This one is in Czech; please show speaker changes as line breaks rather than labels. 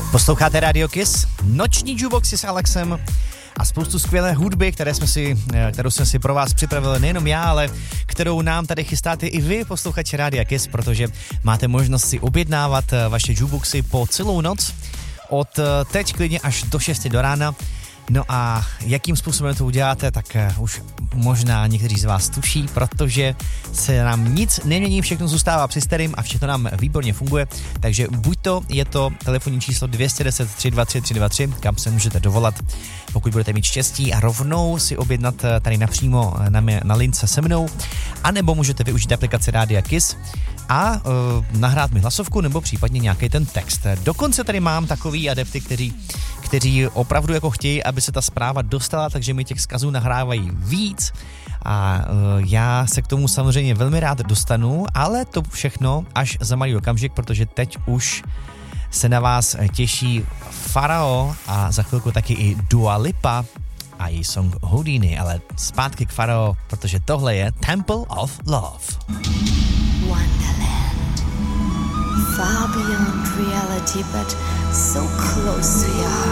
Posloucháte Radio Kiss, noční jukeboxy s Alexem a spoustu skvělé hudby, kterou jsem si pro vás připravil nejenom já, ale kterou nám tady chystáte i vy, posluchači Rádia Kiss, protože máte možnost si objednávat vaše jukeboxy po celou noc, od teď klidně až do 6 do rána. No a jakým způsobem to uděláte, tak už možná někteří z vás tuší, protože se nám nic nemění, všechno zůstává při starým a všechno nám výborně funguje, takže buď to je to telefonní číslo 210 323 323, kam se můžete dovolat, pokud budete mít štěstí a rovnou si objednat tady napřímo na lince se mnou, anebo můžete využít aplikaci Rádia Kiss a nahrát mi hlasovku nebo případně nějaký ten text. Dokonce tady mám takový adepty, kteří opravdu jako chtějí, aby se ta zpráva dostala, takže mi těch vzkazů nahrávají víc a já se k tomu samozřejmě velmi rád dostanu, ale to všechno až za malý okamžik, protože teď už se na vás těší Pharao a za chvilku taky i Dua Lipa a její song Houdini, ale zpátky k Pharao, protože tohle je Temple of Love.
Wonderland, far beyond reality, but so close to your heart.